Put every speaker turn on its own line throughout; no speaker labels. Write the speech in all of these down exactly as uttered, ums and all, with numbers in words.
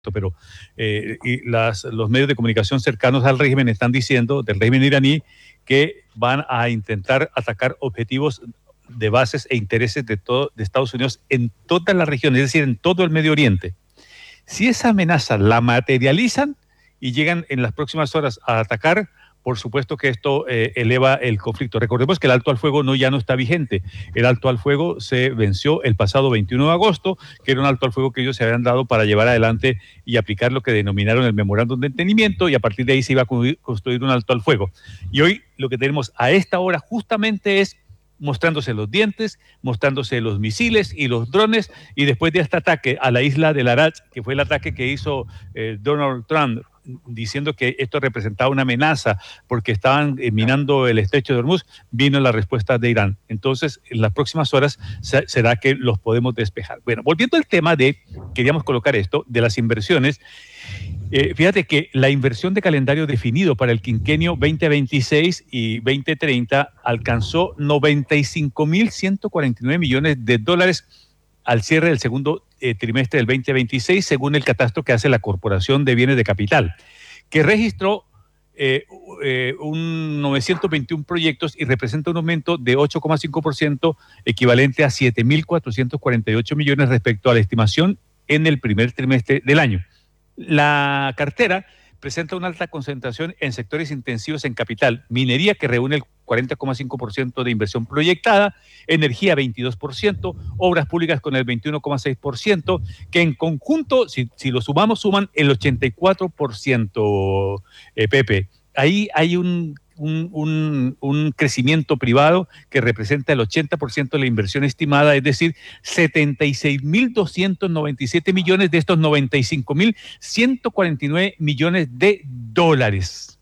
pero eh, y las, los medios de comunicación cercanos al régimen están diciendo, del régimen iraní, que van a intentar atacar objetivos de bases e intereses de, todo, de Estados Unidos en toda la región, es decir, en todo el Medio Oriente. Si esa amenaza la materializan y llegan en las próximas horas a atacar, por supuesto que esto eh, eleva el conflicto. Recordemos que el alto al fuego no, ya no está vigente. El alto al fuego se venció el pasado veintiuno de agosto, que era un alto al fuego que ellos se habían dado para llevar adelante y aplicar lo que denominaron el memorándum de entendimiento, y a partir de ahí se iba a construir un alto al fuego. Y hoy lo que tenemos a esta hora justamente es mostrándose los dientes, mostrándose los misiles y los drones, y después de este ataque a la isla de Larach, que fue el ataque que hizo eh, Donald Trump, diciendo que esto representaba una amenaza porque estaban eh, minando el estrecho de Hormuz, vino la respuesta de Irán. Entonces, en las próximas horas se, será que los podemos despejar. Bueno, volviendo al tema de, queríamos colocar esto, de las inversiones. Eh, fíjate que la inversión de calendario definido para el quinquenio veinte veintiséis y veinte treinta alcanzó noventa y cinco mil ciento cuarenta y nueve millones de dólares al cierre del segundo eh, trimestre del veinte veintiséis, según el catastro que hace la Corporación de Bienes de Capital, que registró eh, eh, un novecientos veintiuno proyectos y representa un aumento de ocho coma cinco por ciento, equivalente a siete mil cuatrocientos cuarenta y ocho millones respecto a la estimación en el primer trimestre del año. La cartera presenta una alta concentración en sectores intensivos en capital: minería, que reúne el cuarenta coma cinco por ciento de inversión proyectada, energía veintidós por ciento, obras públicas con el veintiuno coma seis por ciento, que en conjunto, si, si lo sumamos, suman el ochenta y cuatro por ciento, eh, Pepe. Ahí hay un, un, un, un crecimiento privado que representa el ochenta por ciento de la inversión estimada, es decir, setenta y seis mil doscientos noventa y siete millones de estos noventa y cinco mil ciento cuarenta y nueve millones de dólares.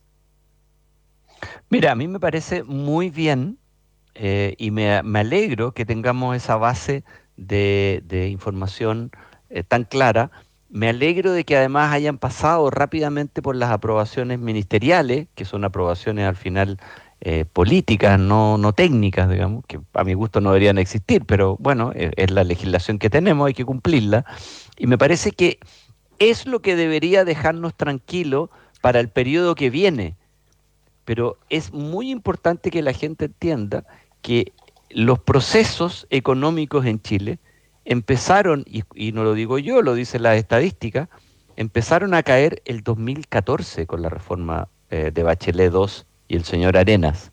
Mira, a mí me parece muy bien eh, y me, me alegro que tengamos esa base de, de información eh, tan clara. Me alegro de que además hayan pasado rápidamente por las aprobaciones ministeriales, que son aprobaciones al final eh, políticas, no, no técnicas, digamos, que a mi gusto no deberían existir, pero bueno, es, es la legislación que tenemos, hay que cumplirla. Y me parece que es lo que debería dejarnos tranquilos para el periodo que viene. Pero es muy importante que la gente entienda que los procesos económicos en Chile empezaron, y, y no lo digo yo, lo dicen las estadísticas, empezaron a caer el dos mil catorce con la reforma eh, de Bachelet dos y el señor Arenas.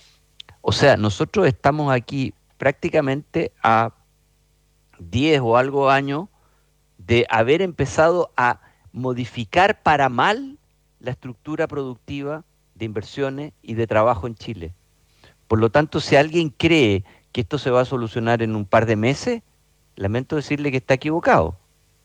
O sea, nosotros estamos aquí prácticamente a diez o algo años de haber empezado a modificar para mal la estructura productiva de inversiones y de trabajo en Chile. Por lo tanto, si alguien cree que esto se va a solucionar en un par de meses, lamento decirle que está equivocado.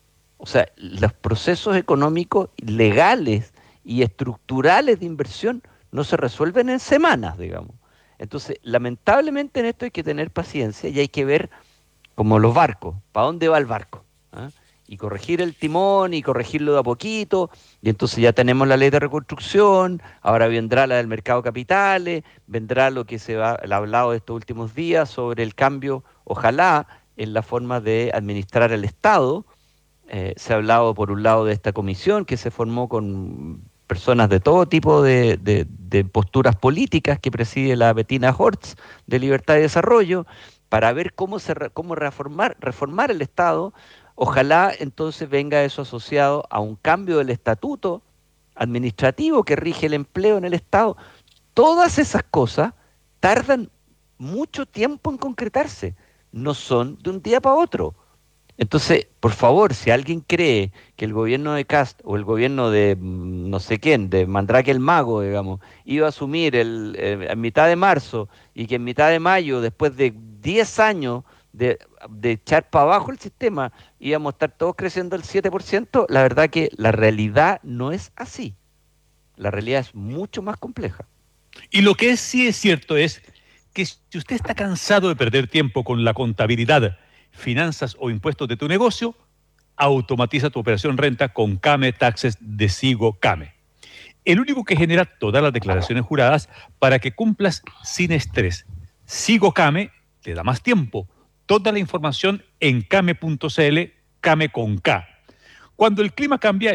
O sea, los procesos económicos, legales y estructurales de inversión no se resuelven en semanas, digamos. Entonces, lamentablemente en esto hay que tener paciencia y hay que ver, como los barcos, ¿para dónde va el barco? ¿Ah? Y corregir el timón y corregirlo de a poquito, y entonces ya tenemos la ley de reconstrucción, ahora vendrá la del mercado de capitales, vendrá lo que se ha hablado estos últimos días sobre el cambio, ojalá, en la forma de administrar el Estado. Eh, se ha hablado por un lado de esta comisión que se formó con personas de todo tipo de, de, de posturas políticas que preside la Bettina Hortz de Libertad y Desarrollo, para ver cómo, se, cómo reformar, reformar el Estado. Ojalá entonces venga eso asociado a un cambio del estatuto administrativo que rige el empleo en el Estado. Todas esas cosas tardan mucho tiempo en concretarse, no son de un día para otro. Entonces, por favor, si alguien cree que el gobierno de Kast o el gobierno de no sé quién, de Mandrake el Mago, digamos, iba a asumir el, eh, en mitad de marzo, y que en mitad de mayo, después de diez años de, de echar para abajo el sistema, íbamos a estar todos creciendo el siete por ciento, la verdad que la realidad no es así. La realidad es mucho más compleja.
Y lo que es, sí es cierto es que si usted está cansado de perder tiempo con la contabilidad, finanzas o impuestos de tu negocio, automatiza tu operación renta con Came Taxes de Sigo Came. El único que genera todas las declaraciones juradas para que cumplas sin estrés. Sigo Came te da más tiempo. Toda la información en came punto c l, Came con K. Cuando el clima cambia,